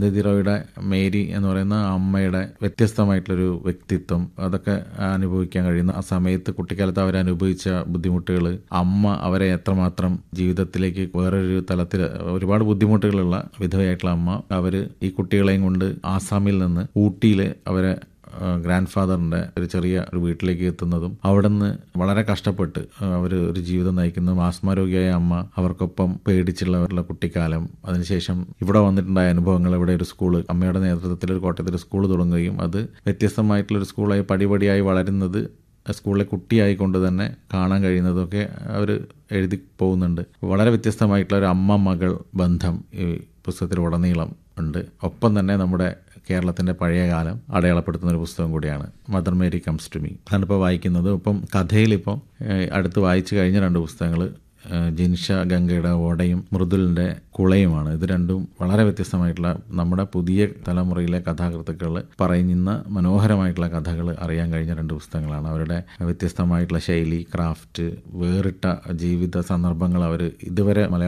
Arundhati റോയുടെ Mary എന്ന് പറയുന്ന അമ്മയുടെ വ്യത്യസ്തമായിട്ടുള്ളൊരു വ്യക്തിത്വം, അതൊക്കെ അനുഭവിക്കാൻ കഴിയുന്ന ആ സമയത്ത് കുട്ടിക്കാലത്ത് അവരനുഭവിച്ച ബുദ്ധിമുട്ടുകൾ, അമ്മ അവരെ എത്രമാത്രം ജീവിതത്തിലേക്ക് വേറൊരു തലത്തിൽ ഒരുപാട് ബുദ്ധിമുട്ടുകളുള്ള വിധവയായിട്ടുള്ള അമ്മ അവർ ഈ കുട്ടികളെയും കൊണ്ട് ആസാമിൽ നിന്ന് ഊട്ടിയിൽ അവരെ ഗ്രാൻഡ് ഫാദറിൻ്റെ ഒരു ചെറിയ ഒരു വീട്ടിലേക്ക് എത്തുന്നതും അവിടെ നിന്ന് വളരെ കഷ്ടപ്പെട്ട് അവർ ഒരു ജീവിതം നയിക്കുന്നതും, ആസ്മാരോഗ്യമായ അമ്മ അവർക്കൊപ്പം പേടിച്ചുള്ള കുട്ടിക്കാലം, അതിനുശേഷം ഇവിടെ വന്നിട്ടുണ്ടായ അനുഭവങ്ങൾ, ഇവിടെ ഒരു സ്കൂള് അമ്മയുടെ നേതൃത്വത്തിൽ ഒരു കോട്ടയത്തിൽ സ്കൂൾ തുടങ്ങുകയും അത് വ്യത്യസ്തമായിട്ടുള്ളൊരു സ്കൂളായി പടിപടിയായി വളരുന്നത് സ്കൂളിലെ കുട്ടിയായിക്കൊണ്ട് തന്നെ കാണാൻ കഴിയുന്നതൊക്കെ അവർ എഴുതി പോകുന്നുണ്ട്. വളരെ വ്യത്യസ്തമായിട്ടുള്ള ഒരു അമ്മ മകൾ ബന്ധം ഈ പുസ്തകത്തിൽ ഉടനീളം ഉണ്ട്. ഒപ്പം തന്നെ നമ്മുടെ കേരളത്തിൻ്റെ പഴയ കാലം അടയാളപ്പെടുത്തുന്ന ഒരു പുസ്തകം കൂടിയാണ് mother Mary comes to me. അതാണിപ്പോൾ വായിക്കുന്നത്. ഇപ്പം കഥയിലിപ്പം അടുത്ത് വായിച്ചു കഴിഞ്ഞ 2 പുസ്തകങ്ങൾ ജിൻഷ ഗംഗയുടെ ഓടയും മൃദുലിൻ്റെ കുളയുമാണ്. ഇത് രണ്ടും വളരെ വ്യത്യസ്തമായിട്ടുള്ള നമ്മുടെ പുതിയ തലമുറയിലെ കഥാകൃത്തുക്കൾ പറയുന്ന മനോഹരമായിട്ടുള്ള കഥകൾ അറിയാൻ കഴിഞ്ഞ 2 പുസ്തകങ്ങളാണ്. അവരുടെ വ്യത്യസ്തമായിട്ടുള്ള ശൈലി, ക്രാഫ്റ്റ്, വേറിട്ട ജീവിത സന്ദർഭങ്ങൾ അവർ ഇതുവരെ